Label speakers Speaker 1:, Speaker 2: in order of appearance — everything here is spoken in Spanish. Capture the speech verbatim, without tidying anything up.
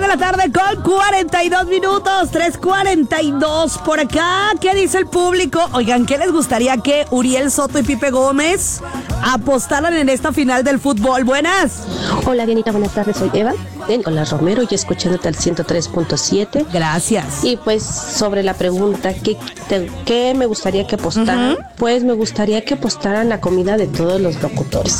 Speaker 1: la tarde con cuarenta y dos minutos, tres cuarenta y dos por acá. ¿Qué dice el público? Oigan, ¿qué les gustaría que Uriel Soto y Pipe Gómez apostaran en esta final del fútbol? Buenas.
Speaker 2: Hola, Dianita, buenas tardes, soy Eva. Hola, Romero, y escuchándote al ciento tres punto siete.
Speaker 1: Gracias.
Speaker 2: Y pues sobre la pregunta, ¿qué, te, qué me gustaría que apostaran? Uh-huh. Pues me gustaría que apostaran la comida de todos los locutores.